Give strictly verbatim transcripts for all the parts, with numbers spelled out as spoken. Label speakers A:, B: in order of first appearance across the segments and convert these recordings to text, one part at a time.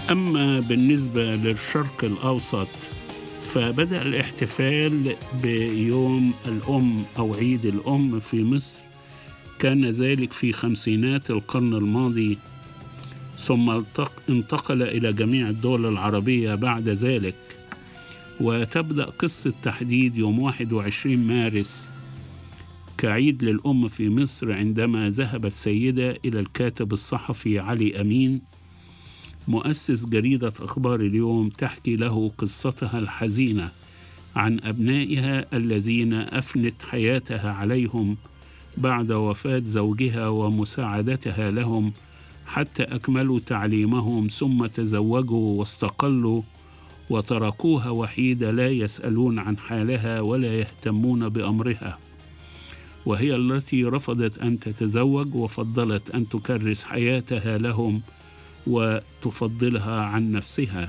A: أما بالنسبة للشرق الأوسط فبدأ الاحتفال بيوم الأم أو عيد الأم في مصر، كان ذلك في خمسينات القرن الماضي، ثم انتقل إلى جميع الدول العربية بعد ذلك. وتبدأ قصة تحديد يوم واحد وعشرين مارس كعيد للأم في مصر عندما ذهبت سيدة إلى الكاتب الصحفي علي أمين مؤسس جريدة أخبار اليوم تحكي له قصتها الحزينة عن أبنائها الذين أفنت حياتها عليهم بعد وفاة زوجها ومساعدتها لهم حتى أكملوا تعليمهم ثم تزوجوا واستقلوا وتركوها وحيدة لا يسألون عن حالها ولا يهتمون بأمرها، وهي التي رفضت أن تتزوج وفضلت أن تكرس حياتها لهم وتفضلها عن نفسها.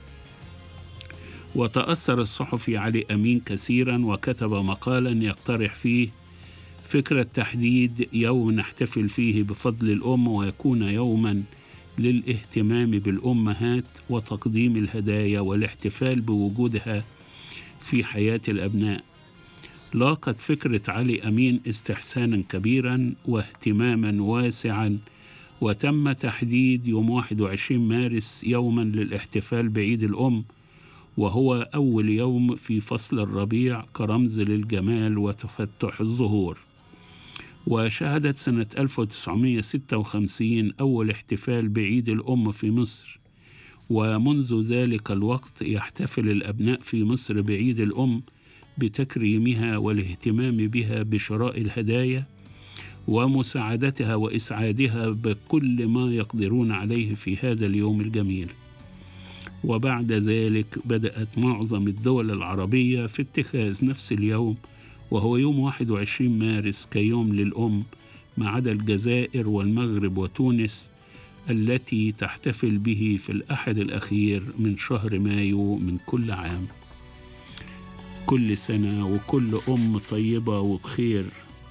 A: وتأثر الصحفي علي أمين كثيرا وكتب مقالا يقترح فيه فكرة تحديد يوم نحتفل فيه بفضل الأم ويكون يوما للاهتمام بالأمهات وتقديم الهدايا والاحتفال بوجودها في حياة الأبناء. لاقت فكرة علي أمين استحسانا كبيرا واهتماما واسعا، وتم تحديد يوم واحد وعشرين مارس يوما للاحتفال بعيد الأم، وهو أول يوم في فصل الربيع كرمز للجمال وتفتح الزهور. وشهدت سنة ألف وتسعمائة وستة وخمسين أول احتفال بعيد الأم في مصر، ومنذ ذلك الوقت يحتفل الأبناء في مصر بعيد الأم بتكريمها والاهتمام بها بشراء الهدايا ومساعدتها وإسعادها بكل ما يقدرون عليه في هذا اليوم الجميل. وبعد ذلك بدأت معظم الدول العربية في اتخاذ نفس اليوم وهو يوم واحد وعشرين مارس كيوم للأم، ما عدا الجزائر والمغرب وتونس التي تحتفل به في الأحد الأخير من شهر مايو من كل عام. كل سنة وكل أم طيبة وبخير،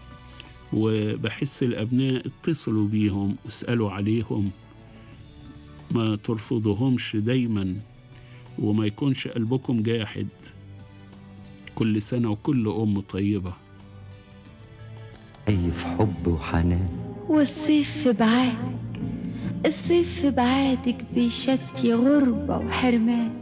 A: وبحس الأبناء اتصلوا بيهم واسألوا عليهم، ما ترفضهمش دايما وما يكونش قلبكم جاحد. كل سنة وكل أم طيبة.
B: أي في حب وحنان
C: والصيف في بعادك، الصيف في بعادك بيشتي غربة وحرمان،